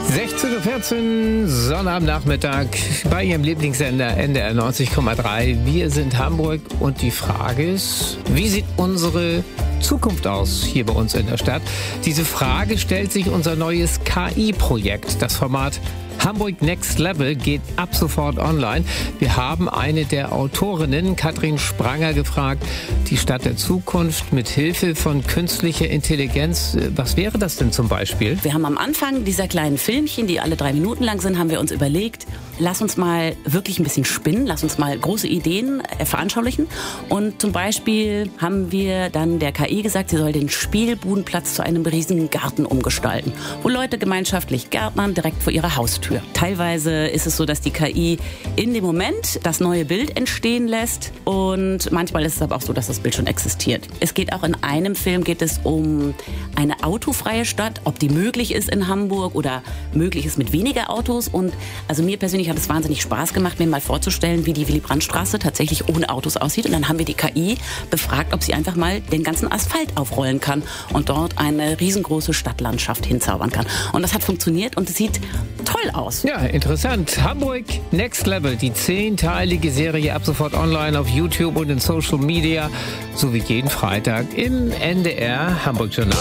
16:14 Uhr, Sonnabendnachmittag bei Ihrem Lieblingssender NDR 90,3. Wir sind Hamburg und die Frage ist, wie sieht unsere Zukunft aus hier bei uns in der Stadt? Diese Frage stellt sich unser neues KI-Projekt. Das Format Hamburg Next Level geht ab sofort online. Wir haben eine der Autorinnen, Katrin Spranger, gefragt, die Stadt der Zukunft mit Hilfe von künstlicher Intelligenz. Was wäre das denn zum Beispiel? Wir haben am Anfang dieser kleinen Filmchen, die alle 3 Minuten lang sind, haben wir uns überlegt, lass uns mal wirklich ein bisschen spinnen, lass uns mal große Ideen veranschaulichen. Und zum Beispiel haben wir dann der KI gesagt, sie soll den Spielbudenplatz zu einem riesigen Garten umgestalten, wo Leute gemeinschaftlich gärtnern direkt vor ihrer Haustür. Teilweise ist es so, dass die KI in dem Moment das neue Bild entstehen lässt und manchmal ist es aber auch so, dass das Bild schon existiert. Es geht auch in einem Film um eine autofreie Stadt, ob die möglich ist in Hamburg oder möglich ist mit weniger Autos. Und also mir persönlich hat es wahnsinnig Spaß gemacht, mir mal vorzustellen, wie die Willy-Brandt-Straße tatsächlich ohne Autos aussieht. Und dann haben wir die KI befragt, ob sie einfach mal den ganzen Asphalt aufrollen kann und dort eine riesengroße Stadtlandschaft hinzaubern kann. Und das hat funktioniert und es sieht toll aus. Ja, interessant. Hamburg Next Level, die 10-teilige Serie ab sofort online auf YouTube und in Social Media, sowie jeden Freitag im NDR Hamburg Journal.